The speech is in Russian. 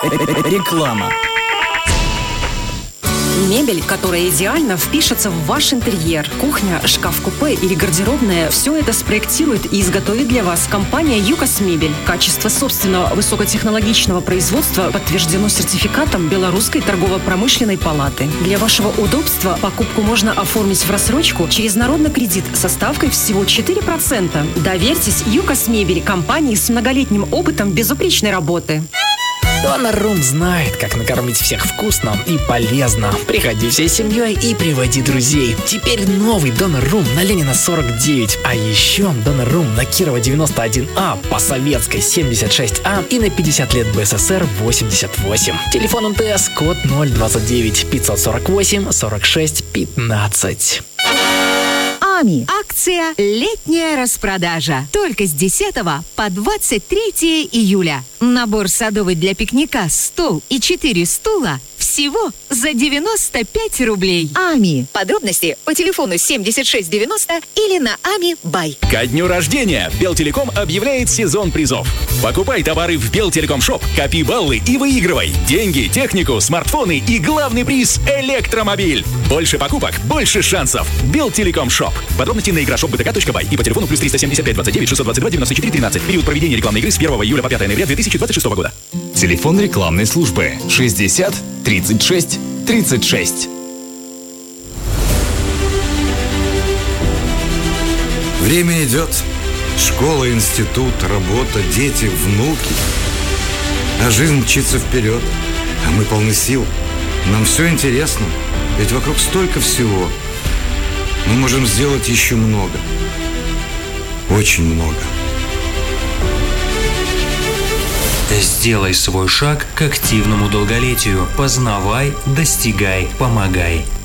Реклама. Мебель, которая идеально впишется в ваш интерьер. Кухня, шкаф-купе или гардеробная – все это спроектирует и изготовит для вас компания «ЮКОС Мебель». Качество собственного высокотехнологичного производства подтверждено сертификатом Белорусской торгово-промышленной палаты. Для вашего удобства покупку можно оформить в рассрочку через народный кредит со ставкой всего 4%. Доверьтесь «ЮКОС Мебель» компании с многолетним опытом безупречной работы. Донор Рум знает, как накормить всех вкусно и полезно. Приходи всей семьей и приводи друзей. Теперь новый Донор Рум на Ленина 49. А еще Донор Рум на Кирова 91А, по Советской 76А и на 50 лет БССР 88. Телефон МТС код 029 548 46 15. АМИ. Акция «Летняя распродажа». Только с 10 по 23 июля. Набор садовый для пикника, стол и 4 стула всего за 95 рублей. АМИ. Подробности по телефону 7690 или на АМИ Бай. Ко дню рождения Белтелеком объявляет сезон призов. Покупай товары в Белтелеком Шоп, копи баллы и выигрывай. Деньги, технику, смартфоны и главный приз – электромобиль. Больше покупок, больше шансов. Белтелеком Шоп. Подробности на игрошопбтк.бай и по телефону +375 29 622 94 13. Период проведения рекламной игры с 1 июля по 5 ноября 2026 года. Телефон рекламной службы 60 36 36. Время идет. Школа, институт, работа, дети, внуки. А жизнь мчится вперед. А мы полны сил. Нам все интересно. Ведь вокруг столько всего. Мы можем сделать еще много. Очень много. Сделай свой шаг к активному долголетию. Познавай, достигай, помогай.